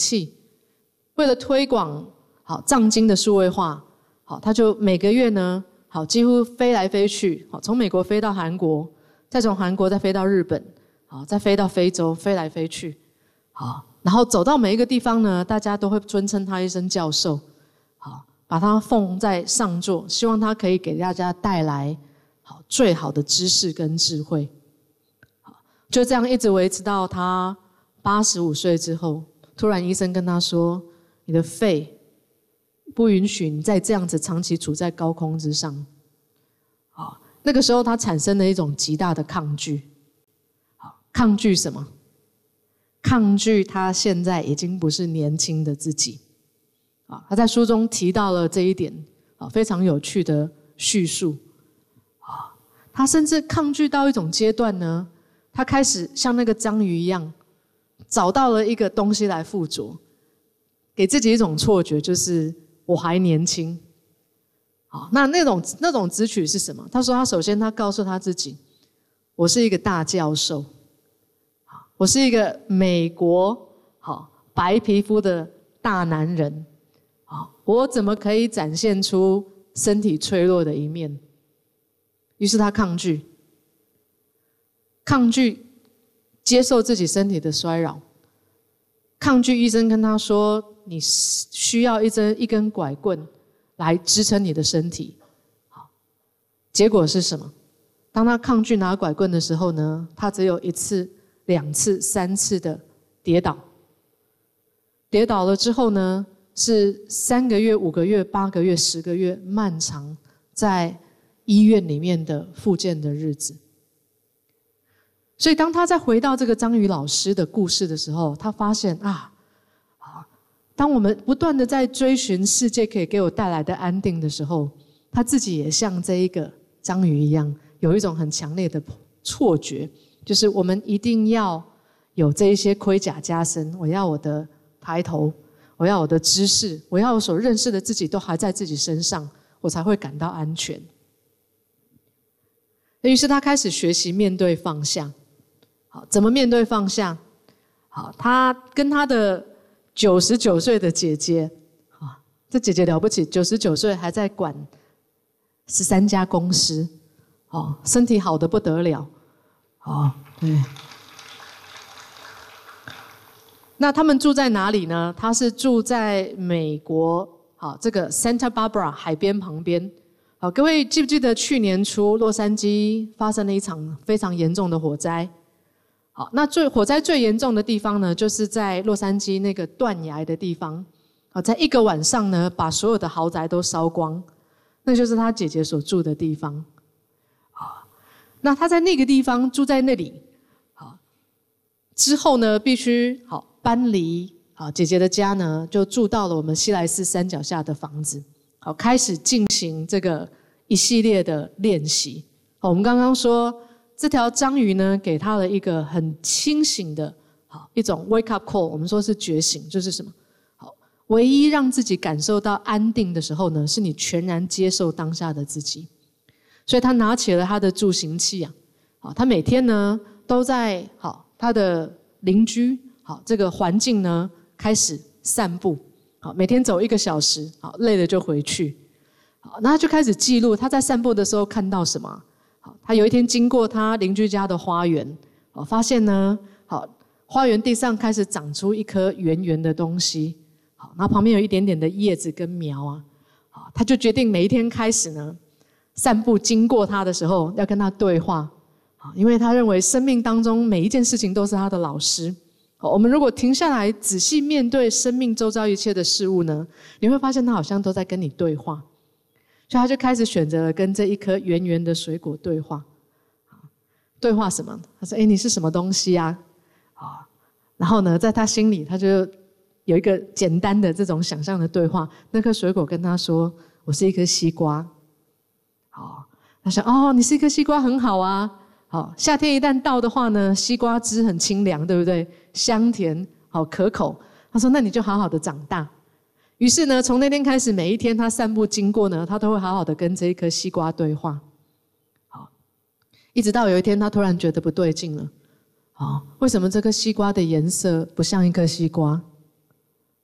器，为了推广好藏经的数位化，好，他就每个月呢，好，几乎飞来飞去，好，从美国飞到韩国，再从韩国再飞到日本，好，再飞到非洲，飞来飞去，好，然后走到每一个地方呢，大家都会尊称他一声教授，好，把他奉在上座，希望他可以给大家带来好最好的知识跟智慧。好，就这样一直维持到他85岁之后，突然医生跟他说：“你的肺不允许你再这样子长期处在高空之上。”好，那个时候他产生了一种极大的抗拒。好，抗拒什么？抗拒他现在已经不是年轻的自己。啊，他在书中提到了这一点，啊，非常有趣的叙述。啊，他甚至抗拒到一种阶段呢，他开始像那个章鱼一样，找到了一个东西来附着，给自己一种错觉，就是我还年轻。好，那种直取是什么？他说他首先他告诉他自己，我是一个大教授，我是一个美国好白皮肤的大男人，好，我怎么可以展现出身体脆弱的一面？于是他抗拒接受自己身体的衰老，抗拒医生跟他说你需要一根拐棍来支撑你的身体。好，结果是什么？当他抗拒拿拐棍的时候呢，他只有1次、2次、3次的跌倒。跌倒了之后呢，是3个月、5个月、8个月、10个月漫长在医院里面的复健的日子。所以当他再回到这个章鱼老师的故事的时候，他发现当我们不断的在追寻世界可以给我带来的安定的时候，他自己也像这一个章鱼一样，有一种很强烈的错觉，就是我们一定要有这一些盔甲加身，我要我的抬头，我要我的知识，我要我所认识的自己都还在自己身上，我才会感到安全。于是他开始学习面对放下。好，怎么面对放下？好，他跟他的99岁的姐姐，这姐姐了不起，99岁还在管13家公司，身体好得不得了，对。那他们住在哪里呢？他是住在美国，这个 Santa Barbara 海边旁边。好，各位记不记得去年初洛杉矶发生了一场非常严重的火灾？好，那火灾最严重的地方呢，就是在洛杉矶那个断崖的地方。好，在1个晚上呢，把所有的豪宅都烧光，那就是他姐姐所住的地方。好，那他在那个地方住在那里，好，之后呢，必须搬离姐姐的家呢，就住到了我们西来寺山脚下的房子。好，开始进行这个一系列的练习。好，我们刚刚说这条章鱼呢，给他了一个很清醒的一种 wake up call， 我们说是觉醒，就是什么？好，唯一让自己感受到安定的时候呢，是你全然接受当下的自己。所以他拿起了他的助行器啊，好，他每天呢都在他的邻居这个环境呢开始散步。好，每天走1个小时，好，累了就回去。好，那他就开始记录他在散步的时候看到什么。好，他有一天经过他邻居家的花园，好，发现呢，好，花园地上开始长出一颗圆圆的东西。好，然后旁边有一点点的叶子跟苗啊。好，他就决定每一天开始呢，散步经过他的时候要跟他对话。好，因为他认为生命当中每一件事情都是他的老师。我们如果停下来仔细面对生命周遭一切的事物呢，你会发现他好像都在跟你对话。所以他就开始选择了跟这一颗圆圆的水果对话。对话什么？他说：“你是什么东西啊？”然后呢，在他心里他就有一个简单的这种想象的对话。那颗水果跟他说：“我是一颗西瓜。”好，他想：“哦，你是一颗西瓜，很好啊。”好，夏天一旦到的话呢，西瓜汁很清凉，对不对？香甜，好可口。他说：“那你就好好的长大。”于是呢，从那天开始，每一天他散步经过呢，他都会好好的跟这一颗西瓜对话。好，一直到有一天，他突然觉得不对劲了。好，为什么这颗西瓜的颜色不像一颗西瓜？